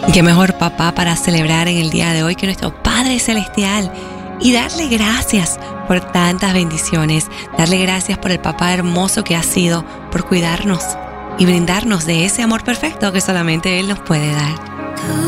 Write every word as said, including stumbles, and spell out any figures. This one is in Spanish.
Qué mejor papá para celebrar en el día de hoy que nuestro Padre Celestial y darle gracias por tantas bendiciones, darle gracias por el papá hermoso que ha sido, por cuidarnos y brindarnos de ese amor perfecto que solamente Él nos puede dar.